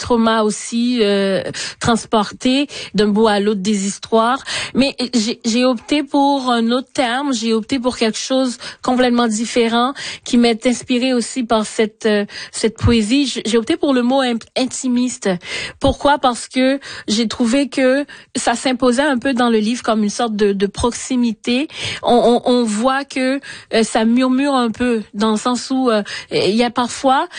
traumas aussi transportés d'un bout à l'autre des histoires. Mais j'ai opté pour un autre terme, j'ai opté pour quelque chose complètement différent qui m'est inspiré aussi par cette poésie. J'ai opté pour le mot intimiste. Pourquoi? Parce que j'ai trouvé que ça s'imposait un peu dans le livre comme une sorte de proximité. On voit que ça murmure un peu dans le sens où il y a parfois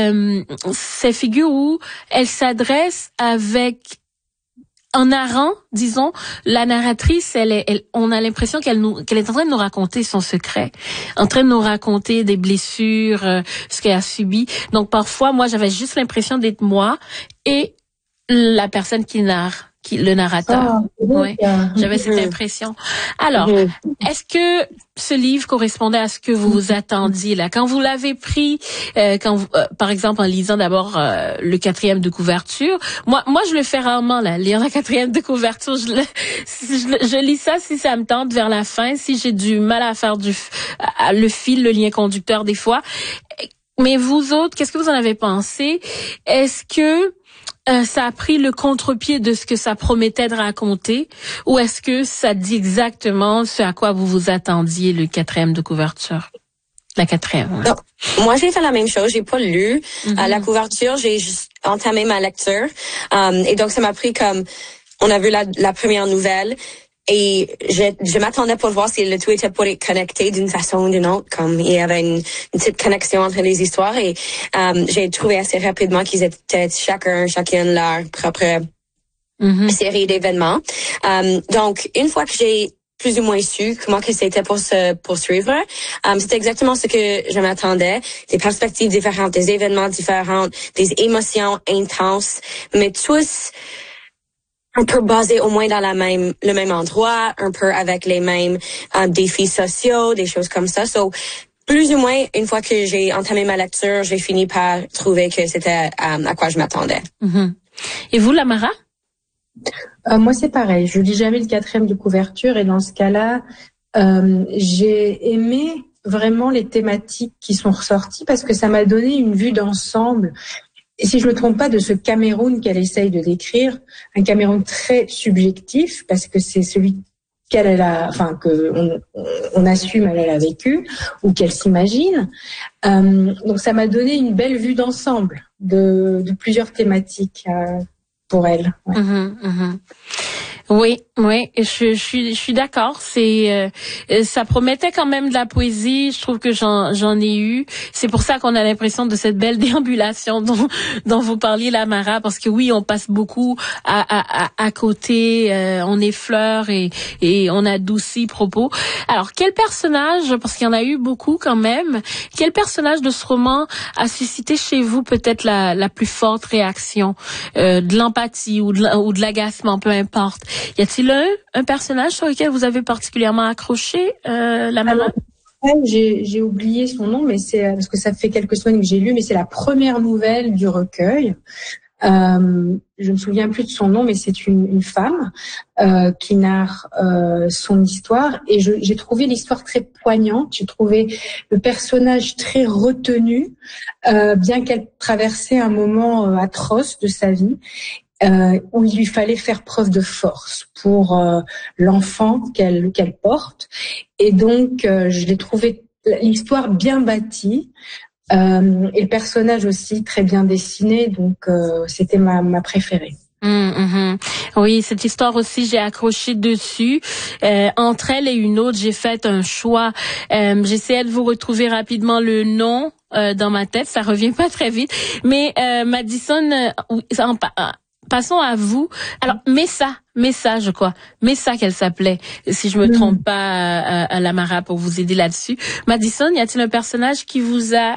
ces figures où elles s'adressent avec en narrant, disons, la narratrice, on a l'impression qu'elle est en train de nous raconter son secret, en train de nous raconter des blessures, ce qu'elle a subi. Donc parfois, moi, j'avais juste l'impression d'être moi et la personne qui narre. Le narrateur. Oui, j'avais cette impression. Alors, est-ce que ce livre correspondait à ce que vous vous attendiez là? Quand vous l'avez pris, par exemple, en lisant d'abord le 4e de couverture, moi, je le fais rarement là, lire la 4e de couverture. Je lis ça si ça me tente vers la fin, si j'ai du mal à faire le fil, le lien conducteur des fois. Mais vous autres, qu'est-ce que vous en avez pensé? Est-ce que ça a pris le contre-pied de ce que ça promettait de raconter, ou est-ce que ça dit exactement ce à quoi vous vous attendiez, le 4e de couverture? La 4e. Ouais. Donc, moi, j'ai fait la même chose. J'ai pas lu la couverture. J'ai juste entamé ma lecture. Et donc, ça m'a pris comme, on a vu la première nouvelle. Et je m'attendais pour voir si le tout était pour être connecté d'une façon ou d'une autre, comme il y avait une petite connexion entre les histoires. Et j'ai trouvé assez rapidement qu'ils étaient chacune leur propre série d'événements. Donc, une fois que j'ai plus ou moins su comment que c'était pour se poursuivre, c'était exactement ce que je m'attendais. Des perspectives différentes, des événements différents, des émotions intenses, mais tous un peu basé au moins dans le même endroit, un peu avec les mêmes défis sociaux, des choses comme ça. So, plus ou moins, une fois que j'ai entamé ma lecture, j'ai fini par trouver que c'était à quoi je m'attendais. Et vous, Lamara? Moi, c'est pareil. Je lis jamais le 4e de couverture et dans ce cas-là, j'ai aimé vraiment les thématiques qui sont ressorties parce que ça m'a donné une vue d'ensemble. Et si je me trompe pas, de ce Cameroun qu'elle essaye de décrire, un Cameroun très subjectif, parce que c'est celui qu'on assume elle a vécu, ou qu'elle s'imagine. Donc ça m'a donné une belle vue d'ensemble de plusieurs thématiques pour elle. Ouais. Oui, je suis d'accord. Ça promettait quand même de la poésie. Je trouve que j'en ai eu. C'est pour ça qu'on a l'impression de cette belle déambulation dont vous parliez, Lamara, parce que oui, on passe beaucoup à côté, on effleure et on adoucit propos. Alors, quel personnage, parce qu'il y en a eu beaucoup quand même, quel personnage de ce roman a suscité chez vous peut-être la plus forte réaction, de l'empathie ou de l'agacement, peu importe? Y a-t-il un personnage sur lequel vous avez particulièrement accroché, Lamara? J'ai oublié son nom, mais c'est parce que ça fait quelques semaines que j'ai lu, mais c'est la première nouvelle du recueil. Je me souviens plus de son nom, mais c'est une femme qui narre son histoire, et j'ai trouvé l'histoire très poignante. J'ai trouvé le personnage très retenu, bien qu'elle traversait un moment atroce de sa vie. Où il lui fallait faire preuve de force pour l'enfant qu'elle porte. Et donc, je l'ai trouvé l'histoire bien bâtie et le personnage aussi très bien dessiné. Donc, c'était ma préférée. Oui, cette histoire aussi, j'ai accroché dessus. Entre elle et une autre, j'ai fait un choix. J'essayais de vous retrouver rapidement le nom dans ma tête. Ça revient pas très vite. Mais Madison... Passons à vous. Alors, Messa, je crois. Messa qu'elle s'appelait, si je me trompe pas, à Lamara, pour vous aider là-dessus. Madison, y a-t-il un personnage qui vous a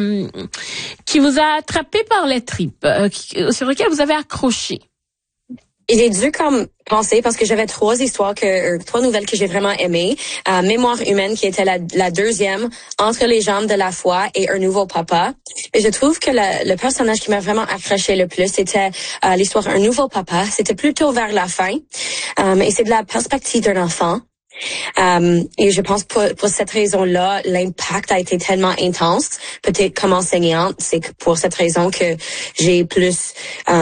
attrapé par les tripes, sur lequel vous avez accroché? J'ai dû comme penser parce que j'avais trois nouvelles que j'ai vraiment aimées. Mémoire humaine qui était la deuxième, Entre les jambes de la foi et Un nouveau papa. Et je trouve que le personnage qui m'a vraiment accroché le plus, c'était l'histoire Un nouveau papa. C'était plutôt vers la fin. Et c'est de la perspective d'un enfant. Et je pense pour cette raison-là, l'impact a été tellement intense. Peut-être comme enseignante, c'est pour cette raison que j'ai plus